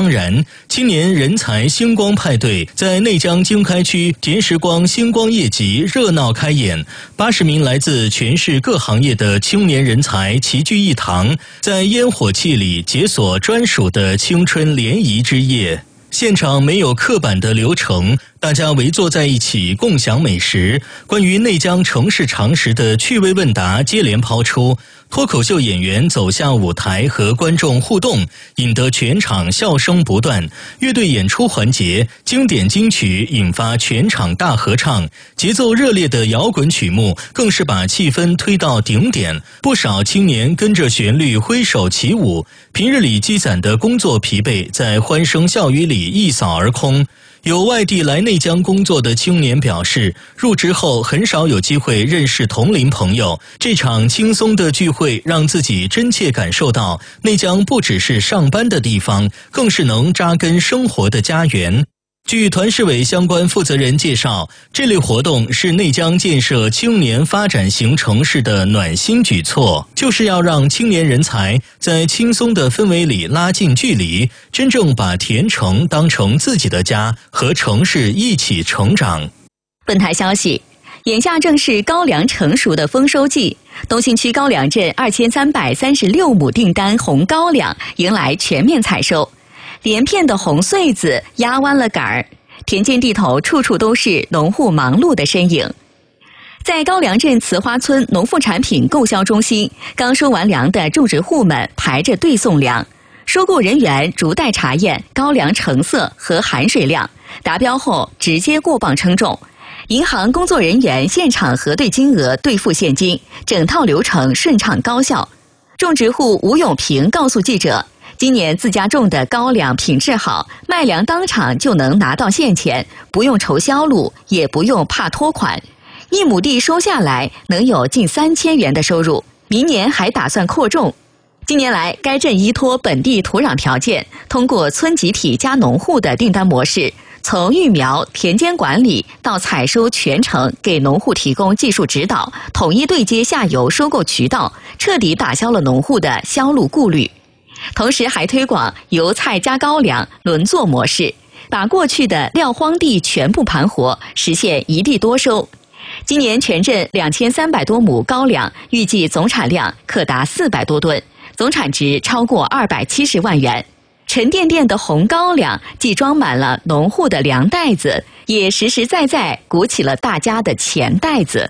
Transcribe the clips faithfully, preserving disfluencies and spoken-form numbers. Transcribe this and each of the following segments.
当然，青年人才星光派对在内江经开区田时光星光夜集热闹开演，八十名来自全市各行业的青年人才齐聚一堂，在烟火气里解锁专属的青春联谊之夜。现场没有刻板的流程，大家围坐在一起共享美食。关于内江城市常识的趣味问答接连抛出，脱口秀演员走下舞台和观众互动，引得全场笑声不断。乐队演出环节，经典金曲引发全场大合唱，节奏热烈的摇滚曲目更是把气氛推到顶点。不少青年跟着旋律挥手起舞，平日里积攒的工作疲惫在欢声笑语里一扫而空。有外地来内江工作的青年表示，入职后很少有机会认识同龄朋友，这场轻松的聚会让自己真切感受到内江不只是上班的地方，更是能扎根生活的家园。据团市委相关负责人介绍，这类活动是内江建设青年发展型城市的暖心举措，就是要让青年人才在轻松的氛围里拉近距离，真正把田城当成自己的家，和城市一起成长。 本台消息，眼下正是高粱成熟的丰收季，东兴区高粱镇二千三百三十六亩订单红高粱迎来全面采收。连片的红穗子压弯了杆儿，田间地头处处都是农户忙碌的身影。在高粱镇慈花村农副产品购销中心，刚收完粮的种植户们排着队送粮，收购人员逐袋查验高粱成色和含水量，达标后直接过磅称重。银行工作人员现场核对金额，兑付现金，整套流程顺畅高效。种植户吴永平告诉记者，今年自家种的高粱品质好，卖粮当场就能拿到现钱，不用愁销路，也不用怕拖款。一亩地收下来能有近三千元的收入，明年还打算扩种。近年来，该镇依托本地土壤条件，通过村集体加农户的订单模式，从育苗、田间管理到采收全程给农户提供技术指导，统一对接下游收购渠道，彻底打消了农户的销路顾虑。同时还推广油菜加高粱轮作模式，把过去的撂荒地全部盘活，实现一地多收。今年全镇两千三百多亩高粱，预计总产量可达四百多吨，总产值超过二百七十万元。沉甸甸的红高粱既装满了农户的粮袋子，也实实在在鼓起了大家的钱袋子。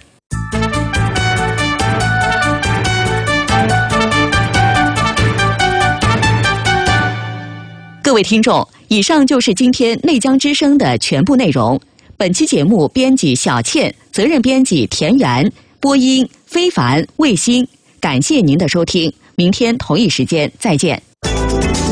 各位听众，以上就是今天内江之声的全部内容。本期节目编辑小倩，责任编辑田园，播音非凡、卫星。感谢您的收听，明天同一时间再见。